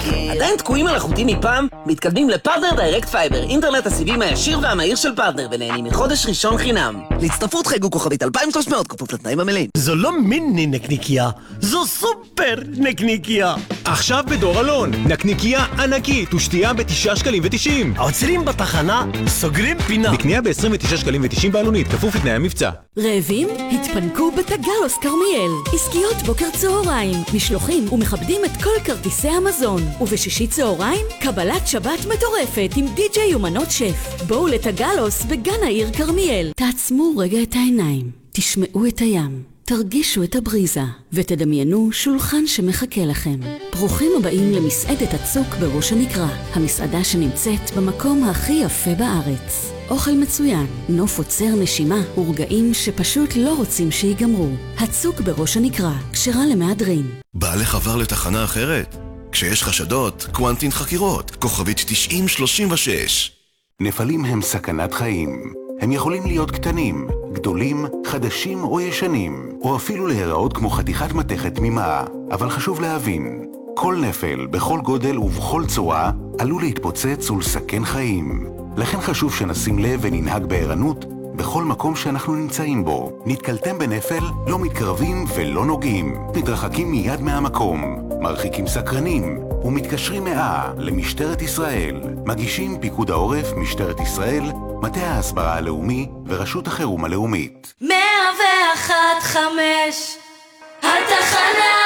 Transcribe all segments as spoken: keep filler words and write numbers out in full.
עדיין תקועים על החוטים מפעם? מתקדמים לפרטנר דיירקט פייבר, אינטרנט הסיבים הישיר והמהיר של פרטנר, ונהנים מחודש ראשון חינם. להצטרפות חייגו כוכבית אלפיים ושלוש מאות, כפוף לתנאים המלאים. זו לא מיני נקניקיה, זו סופר נקניקיה. עכשיו בדור אלון, נקניקיה ענקית ושתייה בתשעה שקלים ותשעים. עוצרים בתחנה, סוגרים פינה. בקנייה ב-עשרים ותשעה שקלים ותשעים בעלונית, כפוף לתנאי המבצע. רעבים? התפנקו בתגלוס קרמיאל. עסקיות בוקר צהריים, משלוחים ומכבדים את כל כרטיסי המזון. ובשישי צהריים, קבלת שבת מטורפת עם די-ג'יי ומנות שף. בואו לתגלוס בגן העיר קרמיאל. תעצמו רגע את העיניים, תשמעו את הים. תרגישו את הבריזה ותדמיינו שולחן שמחכה לכם. ברוכים הבאים למסעדת הצוק בראש הנקרה, המסעדה שנמצאת במקום הכי יפה בארץ. אוכל מצוין, נוף עוצר נשימה ורגעים שפשוט לא רוצים שיגמרו. הצוק בראש הנקרה, כשרה למהדרין. בעלך עבר לתחנה אחרת? כשיש חשדות, קוונטין חקירות, כוכבית תשעים שלושים ושש. נפלים הם סכנת חיים. הם יכולים להיות קטנים, גדולים, חדשים או ישנים, או אפילו להיראות כמו חתיכת מתכת תמימה. אבל חשוב להבין, כל נפל, בכל גודל ובכל צורה, עלול להתפוצץ ולסכן חיים. לכן חשוב שנשים לב וננהג בערנות בכל מקום שאנחנו נמצאים בו. נתקלתם בנפל, לא מתקרבים ולא נוגעים. מתרחקים מיד מהמקום, מרחיקים סקרנים, ומתקשרים מאה למשטרת ישראל. מגישים פיקוד העורף, משטרת ישראל, מטה ההסברה הלאומי ורשות החירום הלאומית. מאה ואחת חמש, התחנה.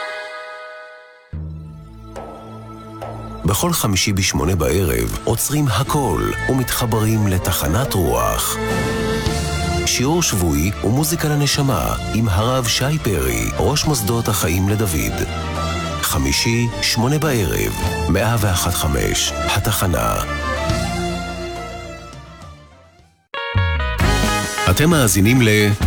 בכל חמישי בשמונה בערב עוצרים הכל ומתחברים לתחנת רוח. שיעור שבועי ומוזיקה לנשמה עם הרב שי פרי, ראש מוסדות החיים לדוד. חמישי, שמונה בערב, מאה ואחת חמש, התחנה. אתם מאזינים ל...